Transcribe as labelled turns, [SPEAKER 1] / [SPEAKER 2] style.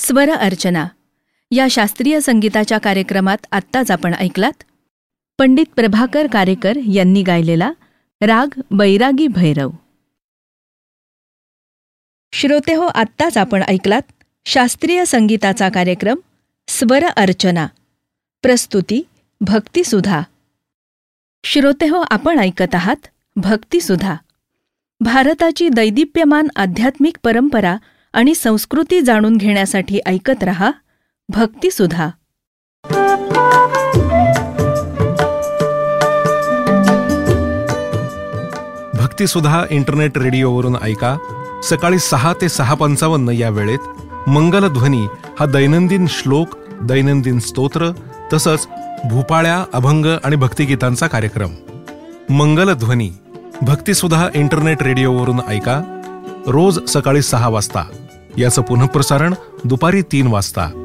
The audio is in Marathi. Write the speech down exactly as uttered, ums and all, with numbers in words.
[SPEAKER 1] स्वर अर्चना या शास्त्रीय संगीताच्या कार्यक्रमात आत्ताच आपण ऐकलात पंडित प्रभाकर कारेकर यांनी गायलेला राग बैरागी भैरव. श्रोतेहो, आत्ताच आपण ऐकलात शास्त्रीय संगीताचा कार्यक्रम स्वर अर्चना. प्रस्तुती भक्तिसुधा. श्रोतेहो, आपण ऐकत आहात भक्तिसुधा. भारताची दैदिप्यमान आध्यात्मिक परंपरा आणि संस्कृती जाणून घेण्यासाठी ऐकत रहा भक्तिसुधा.
[SPEAKER 2] भक्तिसुधा इंटरनेट रेडिओवरून ऐका. सकाळी सहा ते सहा पंचावन्न या वेळेत मंगलध्वनी हा दैनंदिन श्लोक, दैनंदिन स्तोत्र तसंच भूपाळ्या, अभंग आणि भक्तिगीतांचा कार्यक्रम. मंगलध्वनी भक्तिसुधा इंटरनेट रेडिओवरून ऐका रोज सकाळी सहा वाजता. याचं पुनःप्रसारण दुपारी तीन वाजता.